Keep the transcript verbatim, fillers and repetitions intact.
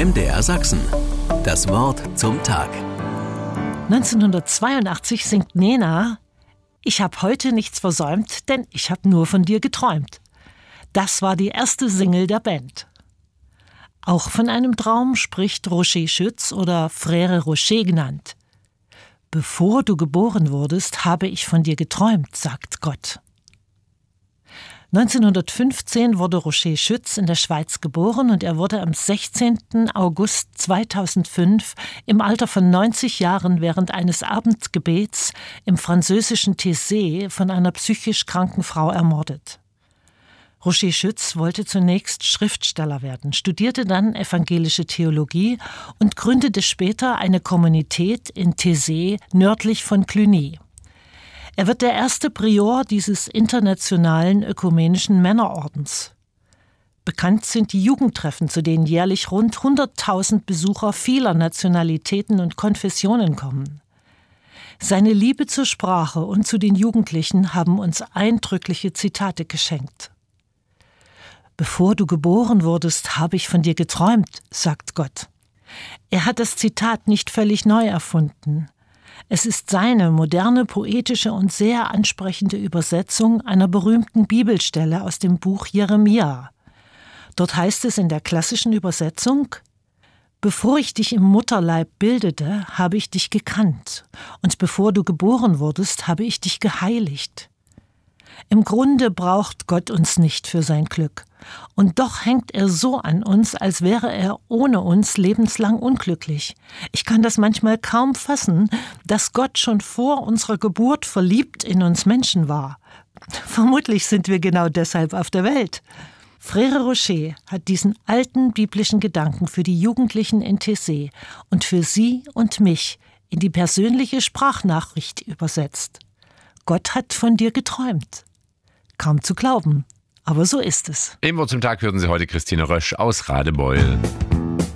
M D R Sachsen. Das Wort zum Tag. neunzehnhundertzweiundachtzig singt Nena: Ich hab heute nichts versäumt, denn ich hab nur von dir geträumt. Das war die erste Single der Band. Auch von einem Traum spricht Roger Schütz oder Frère Rocher genannt. Bevor du geboren wurdest, habe ich von dir geträumt, sagt Gott. neunzehnhundertfünfzehn wurde Roger Schütz in der Schweiz geboren und er wurde am sechzehnten August zweitausendfünf im Alter von neunzig Jahren während eines Abendgebets im französischen Thésée von einer psychisch kranken Frau ermordet. Roger Schütz wollte zunächst Schriftsteller werden, studierte dann evangelische Theologie und gründete später eine Kommunität in Thésée nördlich von Cluny. Er wird der erste Prior dieses internationalen ökumenischen Männerordens. Bekannt sind die Jugendtreffen, zu denen jährlich rund hunderttausend Besucher vieler Nationalitäten und Konfessionen kommen. Seine Liebe zur Sprache und zu den Jugendlichen haben uns eindrückliche Zitate geschenkt. Bevor du geboren wurdest, habe ich von dir geträumt, sagt Gott. Er hat das Zitat nicht völlig neu erfunden. Es ist seine moderne, poetische und sehr ansprechende Übersetzung einer berühmten Bibelstelle aus dem Buch Jeremia. Dort heißt es in der klassischen Übersetzung: Bevor ich dich im Mutterleib bildete, habe ich dich gekannt, und bevor du geboren wurdest, habe ich dich geheiligt. Im Grunde braucht Gott uns nicht für sein Glück. Und doch hängt er so an uns, als wäre er ohne uns lebenslang unglücklich. Ich kann das manchmal kaum fassen, dass Gott schon vor unserer Geburt verliebt in uns Menschen war. Vermutlich sind wir genau deshalb auf der Welt. Frère Rocher hat diesen alten biblischen Gedanken für die Jugendlichen in Thésée und für sie und mich in die persönliche Sprachnachricht übersetzt. Gott hat von dir geträumt. Kaum zu glauben, aber so ist es. Im Wort zum Tag hörten Sie heute Christine Rösch aus Radebeul.